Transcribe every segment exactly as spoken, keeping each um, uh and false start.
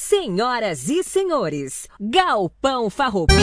Senhoras e senhores, Galpão Farroupilha.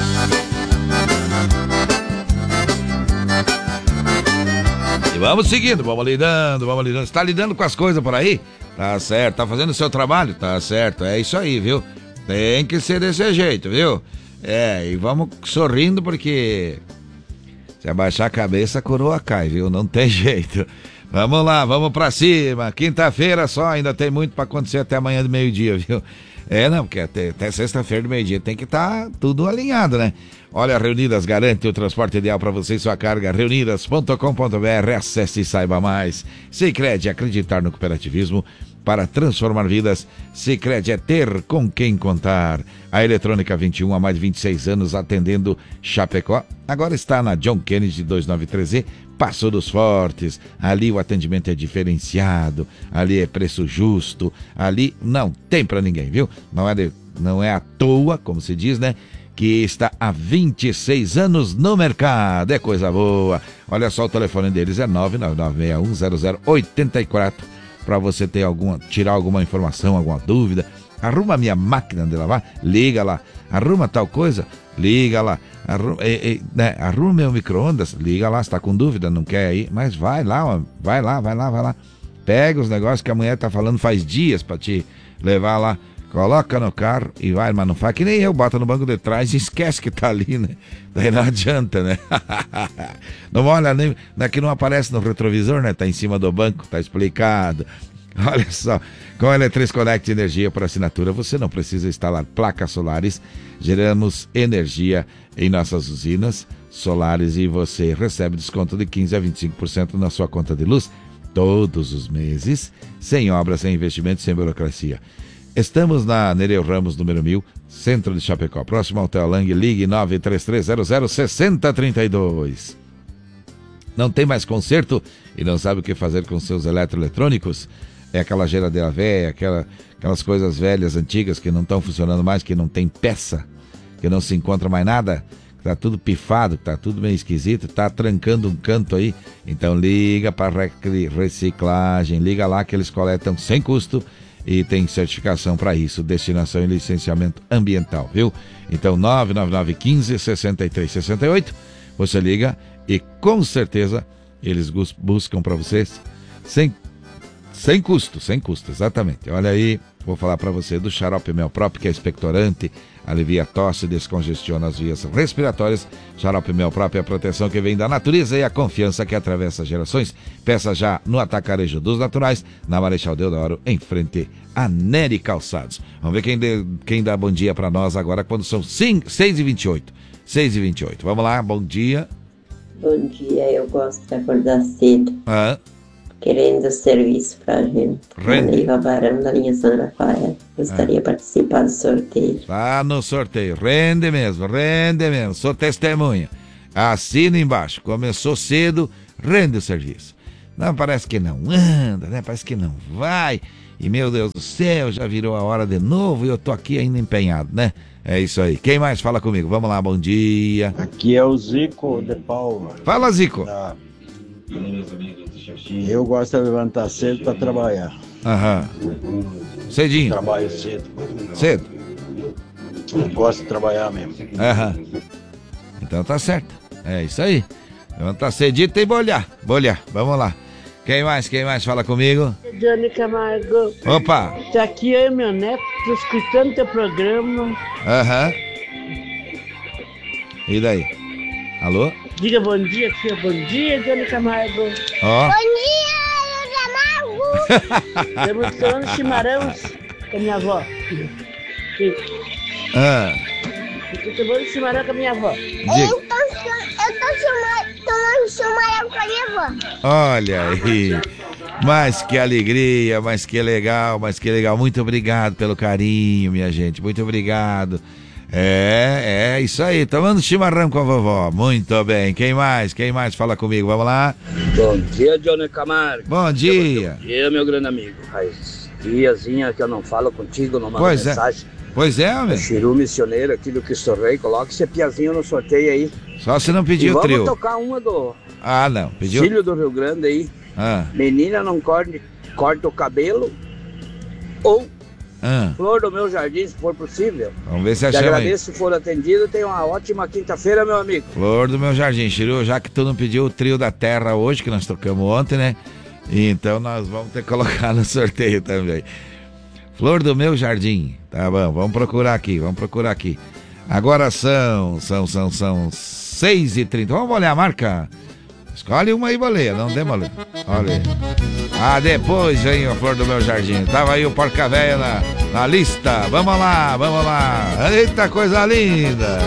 E vamos seguindo, vamos lidando, vamos lidando. Você tá lidando com as coisas por aí? Tá certo. Tá fazendo o seu trabalho? Tá certo. É isso aí, viu? Tem que ser desse jeito, viu? É, e vamos sorrindo porque se abaixar a cabeça a coroa cai, viu? Não tem jeito. Vamos lá, vamos pra cima. Quinta-feira só, ainda tem muito pra acontecer até amanhã do meio-dia, viu? É, não, porque até, até sexta-feira do meio-dia tem que estar tá tudo alinhado, né? Olha, a Reunidas garante o transporte ideal para você e sua carga. reunidas ponto com ponto br, acesse e saiba mais. Sicredi, acreditar no cooperativismo para transformar vidas. Sicredi é ter com quem contar. A Eletrônica vinte e um, há mais de vinte e seis anos, atendendo Chapecó. Agora está na John Kennedy duzentos e noventa e três E, Passo dos Fortes. Ali o atendimento é diferenciado, ali é preço justo, ali não tem para ninguém, viu? Não é, de, não é à toa, como se diz, né? Que está há vinte e seis anos no mercado. É coisa boa. Olha só, o telefone deles é nove nove nove seis um zero zero oito quatro para você ter alguma, tirar alguma informação, alguma dúvida. Arruma a minha máquina de lavar, liga lá. Arruma tal coisa, liga lá. Arruma, é, é, né? Arruma meu micro-ondas, liga lá. Se tá com dúvida, não quer ir, mas vai lá, ó, vai lá, vai lá, vai lá. Pega os negócios que a mulher tá falando faz dias para te levar lá. Coloca no carro e vai, mas não faz que nem eu, bota no banco de trás e esquece que tá ali, né? Daí não adianta, né? Não olha nem, daqui não aparece no retrovisor, né? Tá em cima do banco, tá explicado. Olha só, com a Eletrês Connect Energia por assinatura, você não precisa instalar placas solares. Geramos energia em nossas usinas solares e você recebe desconto de quinze a vinte e cinco por cento na sua conta de luz todos os meses, sem obras, sem investimento, sem burocracia. Estamos na Nereu Ramos, número mil, centro de Chapecó, próximo ao Hotel Lang. Ligue nove três três zero zero seis zero três dois. Não tem mais conserto e não sabe o que fazer com seus eletroeletrônicos? É aquela geladeira velha, aquela, aquelas coisas velhas, antigas, que não estão funcionando mais, que não tem peça, que não se encontra mais nada, que tá tudo pifado, que tá tudo meio esquisito, tá trancando um canto aí. Então liga para reciclagem, liga lá que eles coletam sem custo e tem certificação para isso, destinação e licenciamento ambiental, viu? Então nove nove nove um cinco seis três seis oito, você liga e com certeza eles buscam para vocês sem, sem custo, sem custo, exatamente. Olha aí, vou falar para você do xarope Mel Próprio, que é expectorante, alivia a tosse, descongestiona as vias respiratórias. Xarope Mel Próprio é a proteção que vem da natureza e a confiança que atravessa gerações. Peça já no Atacarejo dos Naturais, na Marechal Deodoro, em frente a Nery Calçados. Vamos ver quem, de, quem dá bom dia para nós agora, quando são seis e vinte e oito. seis e vinte e oito. Vamos lá, bom dia. Bom dia, eu gosto de acordar cedo. Ah. Querendo serviço pra gente. Neiva Barão, da linha São Rafael. Gostaria de ah. participar do sorteio. Ah, no sorteio. Rende mesmo, rende mesmo. Sou testemunha. Assina embaixo. Começou cedo, rende o serviço. Não, parece que não anda, né? Parece que não vai. E, meu Deus do céu, já virou a hora de novo e eu tô aqui ainda empenhado, né? É isso aí. Quem mais fala comigo? Vamos lá, bom dia. Aqui é o Zico de Paula. Fala, Zico. Ah. Eu gosto de levantar cedo para trabalhar. Aham. Cedinho. Trabalho cedo. Cedo? Eu gosto de trabalhar mesmo. Aham. Então tá certo. É isso aí. Levantar cedinho tem bolhar. Bolhar. Vamos lá. Quem mais? Quem mais fala comigo? Johnny Camargo. Opa. Tá aqui eu e meu neto, tô escutando teu programa. Aham. E daí? Alô? Diga bom dia, filha. Bom dia, Johnny Camargo. Ó. Bom dia, Camargo. Estamos tomando chimarrão com a minha avó. Sim. Ah. Estou tomando chimarrão com a minha avó. Eu tô, eu tô tomando chimarrão com a minha avó. Olha aí. Mas que alegria, mas que legal, mas que legal. Muito obrigado pelo carinho, minha gente. Muito obrigado. É, é isso aí, tomando chimarrão com a vovó. Muito bem, quem mais? Quem mais fala comigo? Vamos lá. Bom dia, Johnny Camargo. Bom dia. Bom dia, meu grande amigo. Faz diazinha que eu não falo contigo, não mando pois mensagem. É. Pois é, homem. Chiru missioneiro aqui do Cristo Rei, coloca esse piazinho no sorteio aí. Só se não pedir o trio. Vamos tocar uma do... Ah, não, pediu. Filho do Rio Grande aí. Ah. Menina não corta, corta o cabelo ou Ah. Flor do Meu Jardim, se for possível. Vamos ver se Te achamos aí. agradeço se for atendido. Tenha uma ótima quinta-feira, meu amigo. Flor do Meu Jardim. Chiru, já que tu não pediu o trio da terra hoje, que nós tocamos ontem, né? Então nós vamos ter que colocar no sorteio também. Flor do Meu Jardim. Tá bom, vamos procurar aqui, vamos procurar aqui. Agora são, são, são, são seis e trinta. Vamos olhar a marca? Escolhe uma aí, baleia, não dê mole. Olha aí. Ah, depois vem a Flor do Meu Jardim. Tava aí o Porca Véia na, na lista. Vamos lá, vamos lá. Eita, coisa linda.